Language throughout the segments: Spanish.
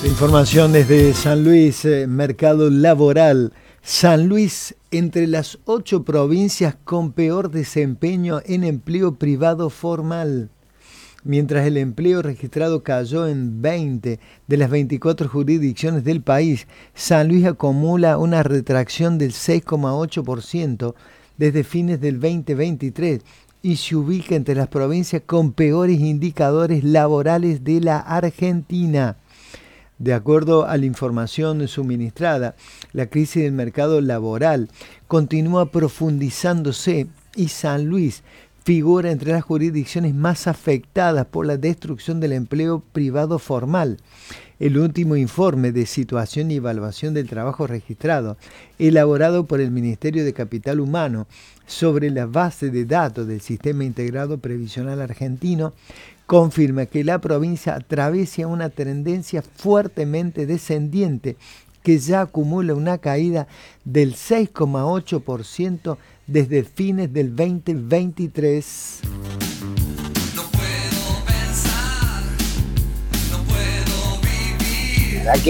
Información desde San Luis, mercado laboral. San Luis, entre las 8 provincias con peor desempeño en empleo privado formal. Mientras el empleo registrado cayó en 20 de las 24 jurisdicciones del país, San Luis acumula una retracción del 6,8% desde fines del 2023 y se ubica entre las provincias con peores indicadores laborales de la Argentina. De acuerdo a la información suministrada, la crisis del mercado laboral continúa profundizándose y San Luis figura entre las jurisdicciones más afectadas por la destrucción del empleo privado formal. El último informe de situación y evaluación del trabajo registrado, elaborado por el Ministerio de Capital Humano sobre la base de datos del Sistema Integrado Previsional Argentino, confirma que la provincia atraviesa una tendencia fuertemente descendiente que ya acumula una caída del 6,8% desde fines del 2023. No puedo pensar, no puedo vivir. La verdad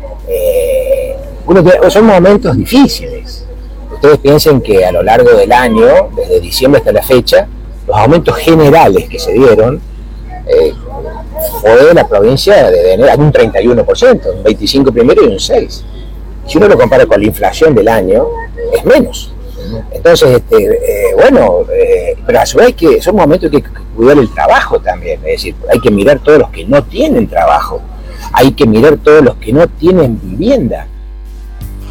que son momentos difíciles. Ustedes piensen que a lo largo del año, desde diciembre hasta la fecha, los aumentos generales que se dieron fue la provincia de enero un 31%, un 25% primero y un 6%. Si uno lo compara con la inflación del año, es menos. Entonces, pero a su vez son momentos que hay que cuidar el trabajo también, es decir, hay que mirar todos los que no tienen trabajo, hay que mirar todos los que no tienen vivienda.